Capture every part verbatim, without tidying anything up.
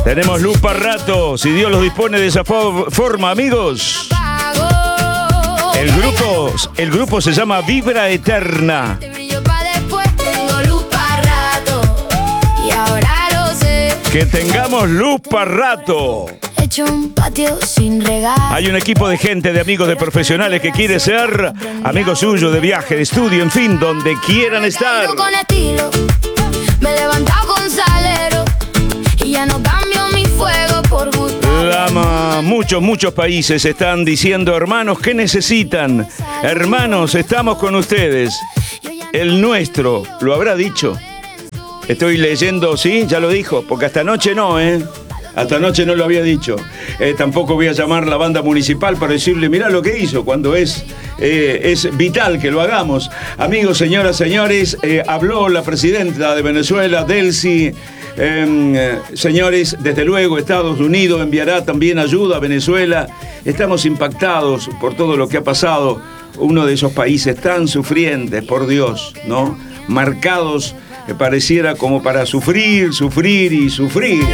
Tenemos luz para rato, si Dios los dispone de esa fo- forma, amigos. El grupo, el grupo se llama Vibra Eterna. Que tengamos luz para rato. Hay un equipo de gente, de amigos, de profesionales que quiere ser amigos suyos de viaje, de estudio, en fin, donde quieran estar. Me he levantado con salero y ya no cambio mi fuego por gusto. La, muchos, muchos países están diciendo, hermanos, ¿qué necesitan? Hermanos, estamos con ustedes. El nuestro, ¿lo habrá dicho? Estoy leyendo, sí, ya lo dijo, porque hasta anoche no, ¿eh? Hasta anoche no lo había dicho. Eh, tampoco voy a llamar a la banda municipal para decirle, mirá lo que hizo, cuando es, eh, es vital que lo hagamos. Amigos, señoras, señores, eh, habló la presidenta de Venezuela, Delcy. Eh, señores, desde luego Estados Unidos enviará también ayuda a Venezuela. Estamos impactados por todo lo que ha pasado. Uno de esos países tan sufrientes, por Dios, ¿no? Marcados, eh, pareciera como para sufrir, sufrir y sufrir.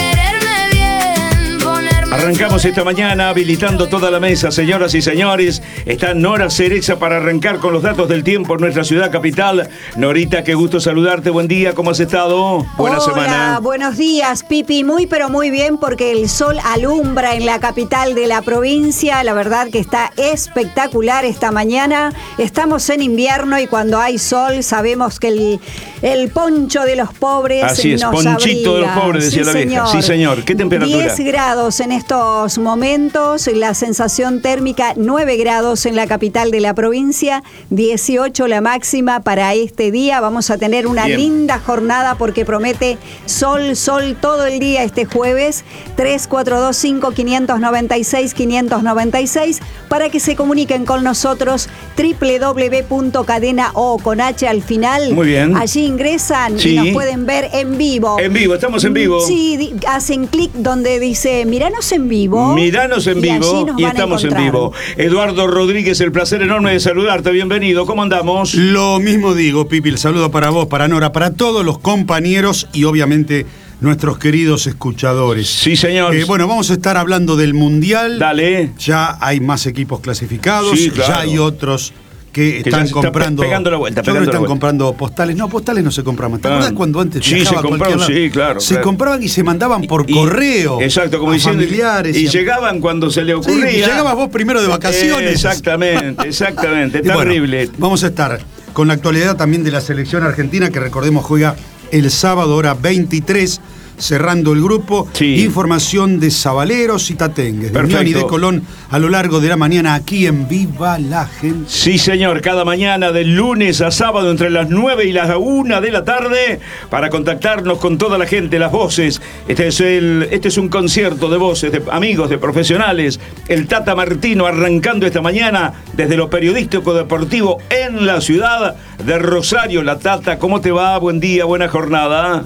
Arrancamos esta mañana habilitando toda la mesa, señoras y señores. Está Nora Cerexa para arrancar con los datos del tiempo en nuestra ciudad capital. Norita, qué gusto saludarte. Buen día, ¿cómo has estado? Buena Hola, semana. Buenos días, Pipi. Muy, pero muy bien, porque el sol alumbra en la capital de la provincia. La verdad que está espectacular esta mañana. Estamos en invierno y cuando hay sol sabemos que el, el poncho de los pobres Así es, nos ponchito abriga. de los pobres, decía Sí, la vieja. señor. Sí, señor. ¿Qué temperatura? diez grados en estos momentos, la sensación térmica nueve grados en la capital de la provincia, dieciocho la máxima para este día. Vamos a tener una Bien. linda jornada porque promete sol, sol todo el día este jueves. Tres cuatro dos cinco, cinco nueve seis, cinco nueve seis para que se comuniquen con nosotros. doble u doble u doble u punto cadena o con H al final. Muy bien. Allí ingresan Sí. y nos pueden ver en vivo. En vivo, estamos en vivo. Sí, di- hacen clic donde dice míranos en vivo. Miranos en y allí vivo nos y van a estamos en encontrar. vivo. Eduardo Rodríguez, el placer enorme de saludarte. Bienvenido. ¿Cómo andamos? Lo mismo digo, Pipi, el saludo para vos, para Nora, para todos los compañeros y obviamente nuestros queridos escuchadores. Sí, señor. Eh, bueno, vamos a estar hablando del Mundial. Dale. Ya hay más equipos clasificados, Sí, claro. ya hay otros que, Que ya están se está comprando. pe- pegando la vuelta, Yo creo pegando que la están vuelta. comprando postales. No, postales no se compran más. ¿Te Ah, acuerdas cuando antes sí, viajaba se a cualquier compraban, lado? sí, claro, Se claro. compraban y se mandaban por Y- correo. Exacto, como a diciendo. familiares. Y a- llegaban cuando se le Sí, ocurría. y llegabas vos primero de vacaciones. Eh, exactamente, exactamente. Y bueno, Terrible. vamos a estar con la actualidad también de la selección argentina, que recordemos juega el sábado, hora veintitrés, cerrando el grupo. Sí. Información de Zabaleros y Tatengues, de Perfecto. Unión y de Colón a lo largo de la mañana aquí en Viva la Gente. Sí, señor, cada mañana de lunes a sábado entre las nueve y las una de la tarde para contactarnos con toda la gente, las voces. Este es, el, este es un concierto de voces, de amigos, de profesionales. El Tata Martino arrancando esta mañana desde lo periodístico deportivo en la ciudad de Rosario. La Tata, ¿cómo te va? Buen día, buena jornada.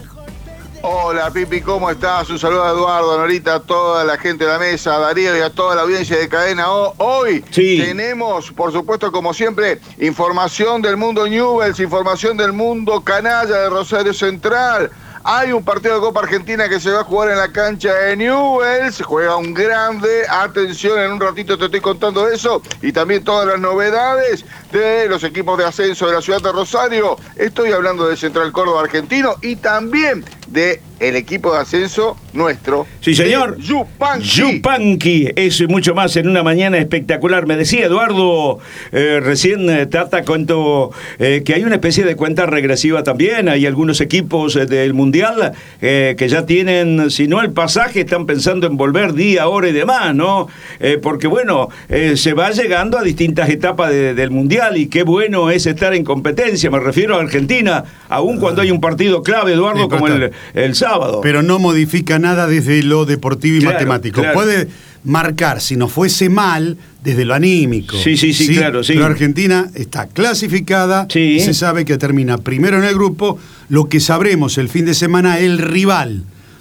Hola Pipi, ¿cómo estás? Un saludo a Eduardo, Norita, a toda la gente de la mesa, a Darío y a toda la audiencia de Cadena O. Hoy Sí. tenemos, por supuesto, como siempre, información del mundo Newell's, información del mundo canalla de Rosario Central. Hay un partido de Copa Argentina que se va a jugar en la cancha de Newell's, juega un grande, atención, en un ratito te estoy contando eso, y también todas las novedades de los equipos de ascenso de la ciudad de Rosario. Estoy hablando de Central Córdoba Argentino y también de el equipo de ascenso nuestro. Sí, señor. de Yupanqui. Yupanqui. Eso y mucho más en una mañana espectacular. Me decía Eduardo, eh, recién eh, Tata, cuento eh, que hay una especie de cuenta regresiva también. Hay algunos equipos eh, del Mundial eh, que ya tienen, si no el pasaje, están pensando en volver día, hora y demás, ¿no? Eh, porque bueno, eh, se va llegando a distintas etapas de, del Mundial y qué bueno es estar en competencia. Me refiero a Argentina, aun cuando hay un partido clave, Eduardo, Sí, como el, está. el sábado. Pero no modifica nada desde lo deportivo y Claro, matemático. claro. Puede marcar, si no fuese mal, desde lo anímico. Sí, sí, sí, claro, sí. Pero Argentina está clasificada Sí. y se sabe que termina primero en el grupo. Lo que sabremos el fin de semana, el rival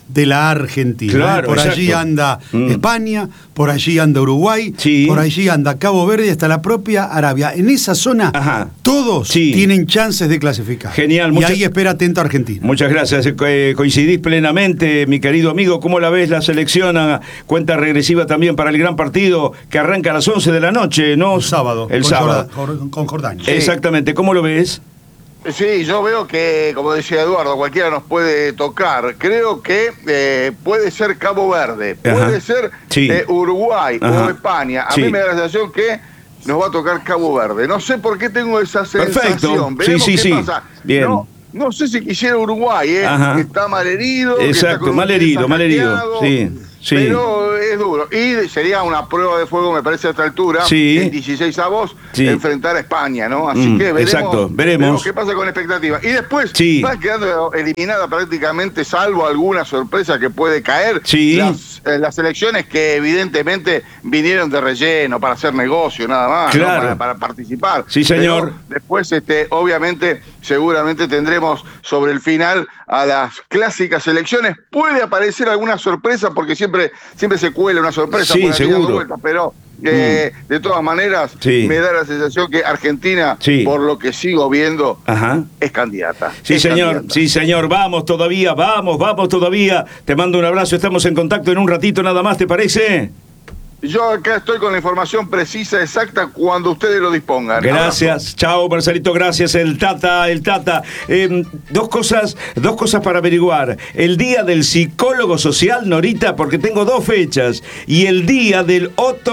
de la Argentina. Claro, por exacto. allí anda Mm. España, por allí anda Uruguay, Sí. por allí anda Cabo Verde y hasta la propia Arabia. En esa zona Ajá. todos Sí. tienen chances de clasificar. Genial, Y muchas- ahí espera atento a Argentina. Muchas gracias, eh, coincidís plenamente, mi querido amigo. ¿Cómo la ves la selección a cuenta regresiva también para el gran partido que arranca a las once de la noche, ¿no? El sábado. El con sábado. Jorda- con Jordania. Sí. Exactamente, ¿cómo lo ves? Sí, yo veo que, como decía Eduardo, cualquiera nos puede tocar. Creo que eh, puede ser Cabo Verde, Ajá. puede ser Sí. eh, Uruguay Ajá. o España. A Sí. mí me da la sensación que nos va a tocar Cabo Verde. No sé por qué tengo esa Perfecto. sensación. Sí, Veremos sí, qué sí. pasa. Bien. No, no sé si quisiera Uruguay, ¿eh? Ajá. que está mal herido. que está Exacto, con un mal pie herido, mal herido. hackeado, Sí, sí. Pero es duro. Y sería una prueba de fuego, me parece, a esta altura, Sí. en dieciséis avos, Sí. enfrentar a España, ¿no? Así Mm, que veremos, exacto, veremos. qué pasa con expectativa. Y después Sí. va quedando eliminada prácticamente, salvo alguna sorpresa que puede caer, Sí. las, eh, las elecciones que evidentemente vinieron de relleno para hacer negocio, nada más, ¿no? Claro. para, para participar. Sí, señor. Pero después, este, obviamente, seguramente tendremos sobre el final a las clásicas elecciones. Puede aparecer alguna sorpresa, porque siempre, siempre se cuela una sorpresa Sí, por aquellas dos seguro. vueltas, pero eh, de todas maneras Sí. me da la sensación que Argentina, Sí. por lo que sigo viendo, Ajá. es candidata. Sí, es señor, candidata. sí, señor, vamos todavía, vamos, vamos todavía. Te mando un abrazo, estamos en contacto en un ratito nada más, ¿te parece? Yo acá estoy con la información precisa, exacta, cuando ustedes lo dispongan. Gracias, chao Marcelito, gracias, el Tata, el Tata. Eh, dos cosas, dos cosas para averiguar. El día del psicólogo social, Norita, porque tengo dos fechas, y el día del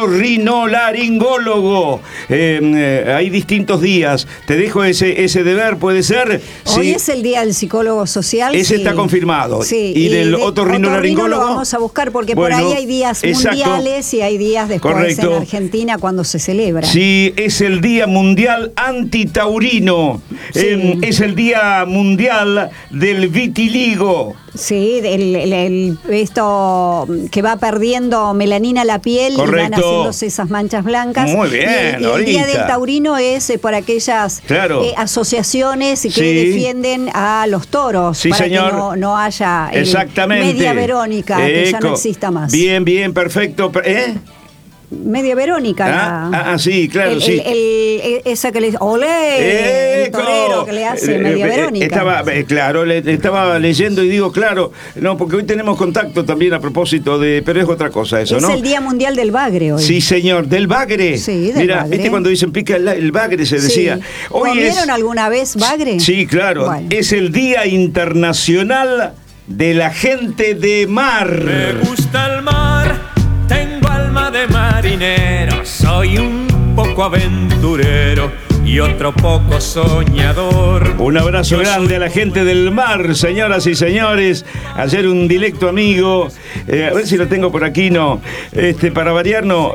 otorrinolaringólogo. Eh, eh, hay distintos días. Te dejo ese, ese deber, ¿puede ser? Hoy Sí. es el día del psicólogo social. Ese sí. está confirmado. Sí. ¿Y del de- otorrinolaringólogo? Lo vamos a buscar porque Bueno, por ahí hay días exacto. mundiales y hay días después Correcto. en Argentina cuando se celebra. Sí, es el Día Mundial Antitaurino. Sí. Eh, es el Día Mundial del Vitiligo. Sí, el, el- el- esto que va perdiendo melanina la piel y van Correcto. haciéndose esas manchas blancas. Muy bien, Y el, y el Día ahorita. del Taurino es eh, por aquellas Claro. eh, asociaciones que Sí. defienden a los toros Sí, para señor. que no, no haya el Exactamente. Media Verónica, que ya no Eco. exista más. Bien, bien, perfecto. ¿Eh? Media Verónica. Ah, la- ah, sí, claro, el- sí. el- el- esa que le dice, ¡olé! El ¡Eco! torero que le hace Eh, Media eh, Verónica. Estaba, eh, claro, le, estaba leyendo y digo, claro, no, porque hoy tenemos contacto también a propósito de, pero es otra cosa eso, es ¿no? el Día Mundial del Bagre hoy. Sí, señor, del bagre. Sí, del Mira, bagre. ¿viste cuando dicen pica el, el bagre? Se decía. Sí. Hoy ¿Comieron es, alguna vez bagre? Sí, claro. Bueno. Es el Día Internacional de la Gente de Mar. Me gusta el mar, tengo alma de marinero, soy un poco aventurero y otro poco soñador. Un abrazo Yo grande soy a la gente del mar, señoras y señores. Ayer un directo amigo, eh, a ver si lo tengo por aquí, no. Este, para variar, no.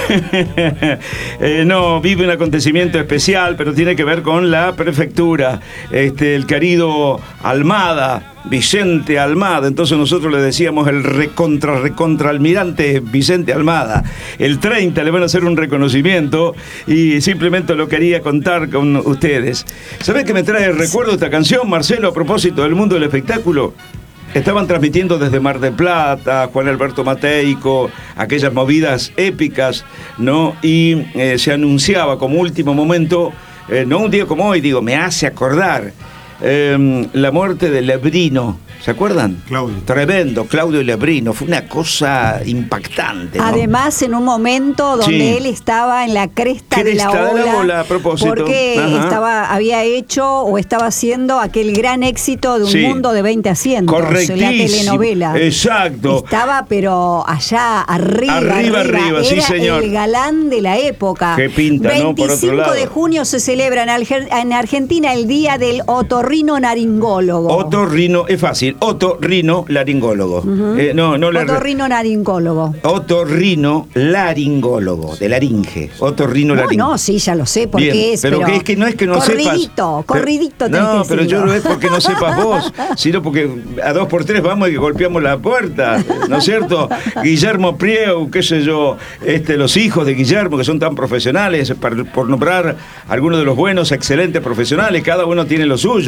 Eh, no, vive un acontecimiento especial, pero tiene que ver con la prefectura. Este, el querido Almada, Vicente Almada. Entonces nosotros le decíamos el recontra, recontra almirante Vicente Almada. El treinta le van a hacer un reconocimiento y simplemente lo quería contar con ustedes. ¿Sabés qué me trae el recuerdo esta canción, Marcelo, a propósito del mundo del espectáculo? Estaban transmitiendo desde Mar del Plata, Juan Alberto Mateico, aquellas movidas épicas, ¿no? Y eh, se anunciaba como último momento, eh, no un día como hoy, digo, me hace acordar, eh, la muerte de Lebrino. ¿Se acuerdan? Claudio. Tremendo, Claudio Lebrino. Fue una cosa impactante, ¿no? Además, en un momento donde Sí. él estaba en la cresta, Cresta de la de ola, la ola, a propósito. porque Ajá. estaba, había hecho o estaba haciendo aquel gran éxito de Un Sí. Mundo de veinte asientos, la Correctísimo. telenovela. Exacto. Estaba, pero allá arriba, Arriba, arriba, sí, Era señor. el galán de la época. Qué pinta, ¿no? Por otro veinticinco lado. de junio se celebra en, Alger- en Argentina el Día del Otorrino Naringólogo. Otorrino, es fácil, otorrino laringólogo. Eh, no, no la- Otorrino Naringólogo. Otorrino laringólogo, de laringe. Otorrino No, laringólogo. no, sí, ya lo sé por Bien, qué es, pero, pero que es que no es que no corridito, sepas. corridito Pero- tenés No, que pero yo decirlo. no es porque no sepas vos, sino porque a dos por tres vamos y golpeamos la puerta, ¿no es cierto? Guillermo Prieu, qué sé yo, este, los hijos de Guillermo, que son tan profesionales, por, por nombrar algunos de los buenos, excelentes profesionales, cada uno tiene lo suyo.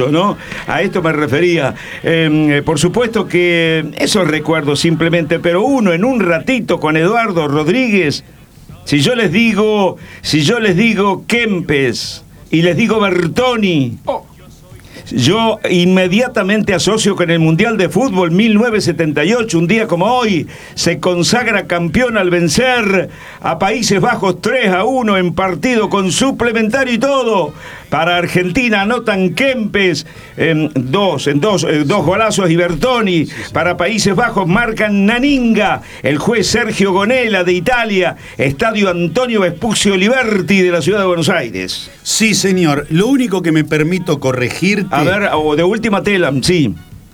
muchos, ¿no? A esto me refería. Eh, por supuesto que esos recuerdos simplemente, pero uno en un ratito con Eduardo Rodríguez, si yo les digo, si yo les digo Kempes y les digo Bertoni, oh, yo inmediatamente asocio con el Mundial de Fútbol mil novecientos setenta y ocho, un día como hoy, se consagra campeón al vencer a Países Bajos tres a uno en partido con suplementario y todo. Para Argentina anotan Kempes en dos, en dos, eh, dos golazos y Bertoni. Para Países Bajos marcan Naninga, el juez Sergio Gonella de Italia, Estadio Antonio Vespucio Liberti de la ciudad de Buenos Aires. Sí, señor. Lo único que me permito corregirte... A ver, o de última Telam, sí.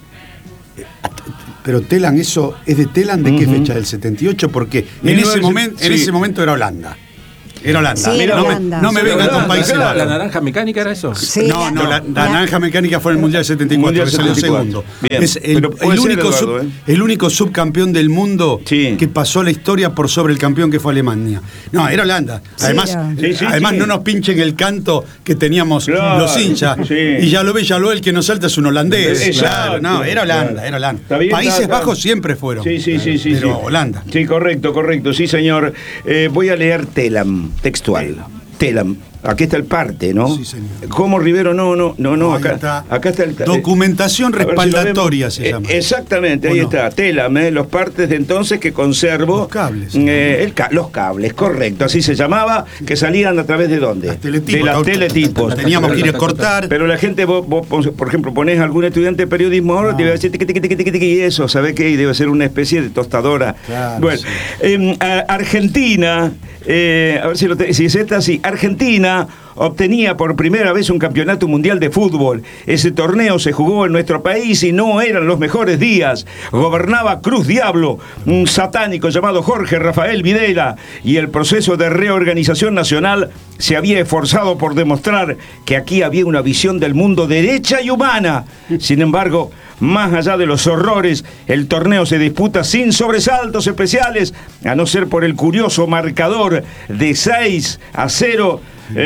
Pero Telam, eso es de Telam, ¿de qué Uh-huh. fecha? Del setenta y ocho, porque en mil novecientos ese momento, sí. en ese momento era Holanda. Era Holanda. Sí, Mira, no, Holanda. Me, no me Sí, vengan con Holanda, Países claro. Bajos. ¿La naranja mecánica era eso? Sí, No, no, la, la naranja mecánica fue en el Mundial del setenta y cuatro, Mundial que salió setenta y cuatro. segundo. Bien. Es el, Pero puede el ser, único Eduardo, sub, ¿eh? el único subcampeón del mundo Sí. que pasó la historia por sobre el campeón que fue Alemania. No, era Holanda. Además, Sí, sí, sí, además sí. no nos pinchen el canto que teníamos Claro, los hinchas. sí. Y ya lo ve, ya lo ve, el que nos salta es un holandés. Exacto. Claro, no, era Holanda, Claro. era Holanda. Está bien, Países está, está. Bajos siempre fueron. Sí, sí, sí, sí. Pero sí. Holanda. Sí, correcto, correcto, sí, señor. Eh, voy a leer Telam, textual. Telam. Aquí está el parte, ¿no? Sí, señor. ¿Cómo Rivero? No, no, no, no. Ahí Acá está. acá está el. Documentación A ver si lo respaldatoria vemos. se llama. Eh, exactamente, ahí ¿O no? está. Telam, eh, los partes de entonces que conservo. Los cables. Eh, el ca- los cables, correcto, así se llamaba, que salían a través de dónde? Las teletipos. De las Ta- teletipos. Teníamos que ir a cortar. Pero la gente, vos, vos, por ejemplo, ponés a algún estudiante de periodismo ahora, No. te va a decir tiqui, tiqui, tiqui, tiqui, tiqui, y eso, ¿sabés qué? Y debe ser una especie de tostadora. Claro, bueno, sí. eh, a- Argentina, eh, a ver si, lo te- si es esta, sí. Argentina obtenía por primera vez un campeonato mundial de fútbol. Ese torneo se jugó en nuestro país y no eran los mejores días. Gobernaba Cruz Diablo, un satánico llamado Jorge Rafael Videla, y el proceso de reorganización nacional se había esforzado por demostrar que aquí había una visión del mundo derecha y humana. Sin embargo, más allá de los horrores, el torneo se disputa sin sobresaltos especiales, a no ser por el curioso marcador de seis a cero.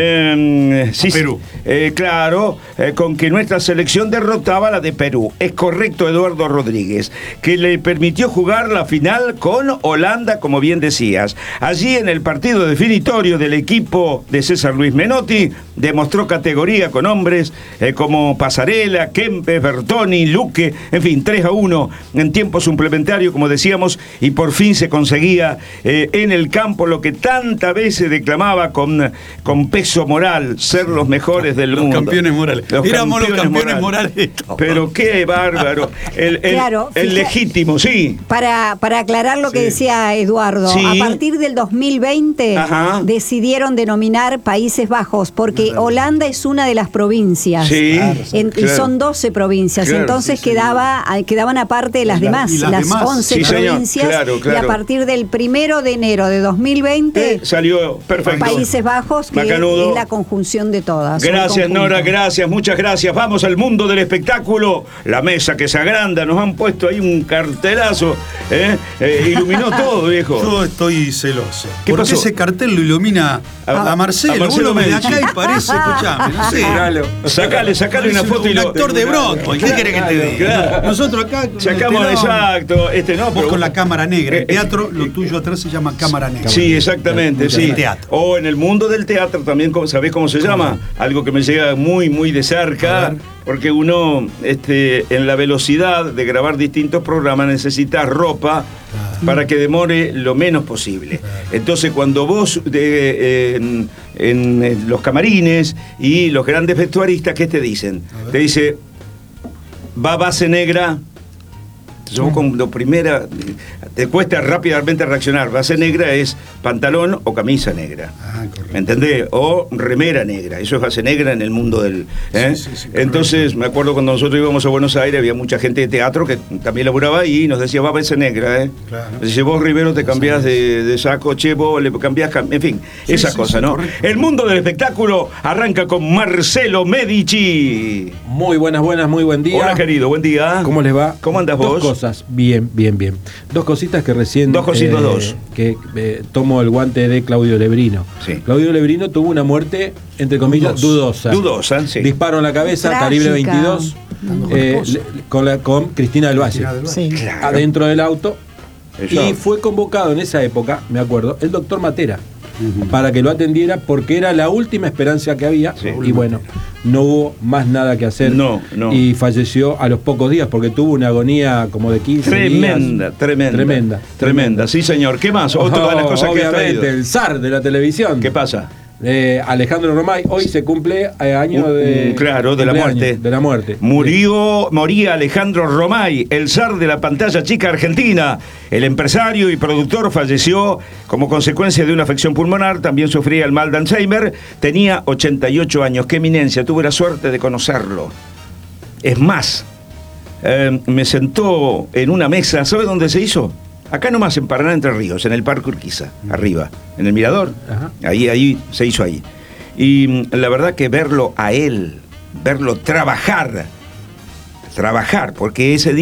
Eh, sí, Perú. eh, claro, eh, con que nuestra selección derrotaba a la de Perú. Es correcto, Eduardo Rodríguez, que le permitió jugar la final con Holanda, como bien decías. Allí en el partido definitorio del equipo de César Luis Menotti, demostró categoría con hombres eh, como Pasarela, Kempes, Bertoni, Luque, en fin, tres a uno en tiempo suplementario, como decíamos, y por fin se conseguía eh, en el campo lo que tantas veces declamaba con, con peso moral, ser los mejores del Los mundo. campeones morales. Éramos los campeones morales. Pero qué bárbaro. El, el- Claro, el fija- legítimo, sí. Para, para aclarar lo que Sí. decía Eduardo, Sí. a partir del dos mil veinte Ajá. decidieron denominar Países Bajos, porque Holanda es una de las provincias. Sí. En- Y Claro. son doce provincias, Claro, entonces sí, quedaba, quedaban aparte de las Y la- demás, y las las demás. once Sí, señor. provincias, Claro, y claro. a partir del primero de enero de dos mil veinte, Eh, salió perfecto. Países Bajos, que Macanudo. es la conjunción de todas. un Gracias, conjunto. Nora, gracias, muchas gracias. Vamos al mundo del espectáculo. La mesa que se agranda, nos han puesto ahí un cartelazo. ¿eh? Eh, iluminó todo, viejo. Yo estoy celoso. ¿Qué Porque pasó? ese cartel lo ilumina a, a Marcelo. a Marcelo Uno ve de Medici. acá y parece, escuchame, no sé. Sacale, sacale una Parece foto y un lo. actor de Broadway. ¿Qué querés que te diga? Claro. Nosotros acá. con Sacamos, el telón, exacto. Este no, Vos pero- con la cámara negra. Eh, El teatro, lo tuyo atrás se llama cámara negra. Sí, exactamente, El sí. teatro. O en el mundo del teatro también, ¿cómo- ¿sabés cómo se llama? Algo que me llega muy, muy de A cerca, ver. porque uno, este, en la velocidad de grabar distintos programas, necesita ropa para que demore lo menos posible. Entonces, cuando vos de, eh, en, en, eh, los camarines y los grandes vestuaristas, ¿qué te dicen? Te dice, va base negra. Entonces vos con lo primera, te cuesta rápidamente reaccionar. Base negra es pantalón o camisa negra. Ah, correcto. ¿Me entendés? O remera negra. Eso es base negra en el mundo del... ¿eh? Sí, sí, sí, correcto. Entonces, me acuerdo cuando nosotros íbamos a Buenos Aires, había mucha gente de teatro que también laburaba ahí y nos decía, va base negra, ¿eh? Claro. Dice, vos, Rivero, te cambiás de, de saco, che, vos le cambiás... cam-". En fin, Sí, esa sí, cosa, sí, ¿no? correcto. El mundo del espectáculo arranca con Marcelo Medici. Muy buenas, buenas, muy buen día. Hola, querido, buen día. ¿Cómo les va? ¿Cómo andas Dos vos? cosas. cosas. Bien, bien, bien. Dos cositas que recién... Dos cositas, dos. Que eh, tomo el guante de Claudio Lebrino. Sí. Claudio Lebrino tuvo una muerte, entre comillas, dudosa. Dudosa, sí. Disparo en la cabeza, Trágica. calibre veintidós, eh, le- con, la, con Cristina del Valle. Sí. Claro. Adentro del auto. Eso. Y fue convocado en esa época, me acuerdo, el doctor Matera, para que lo atendiera porque era la última esperanza que había. Sí. Y bueno, no hubo más nada que hacer. No, no. Y falleció a los pocos días porque tuvo una agonía como de quince Tremenda, días. tremenda. Tremenda. Tremenda, sí, señor. ¿Qué más? Otra de las Oh, cosas que ha obviamente, traído. el zar de la televisión. ¿Qué pasa? Eh, Alejandro Romay, hoy se cumple eh, año de... Mm, claro, de la cumpleaños, muerte. De la muerte. Murió, moría Alejandro Romay, el zar de la pantalla chica argentina. El empresario y productor falleció como consecuencia de una afección pulmonar. También sufría el mal de Alzheimer. Tenía ochenta y ocho años. Qué eminencia, tuve la suerte de conocerlo. Es más, eh, me sentó en una mesa. ¿Sabe dónde se hizo? Acá nomás, en Paraná, Entre Ríos, en el Parque Urquiza, arriba, en el Mirador. Ajá. Ahí, ahí se hizo ahí. Y mm, la verdad que verlo a él, verlo trabajar, trabajar, porque ese día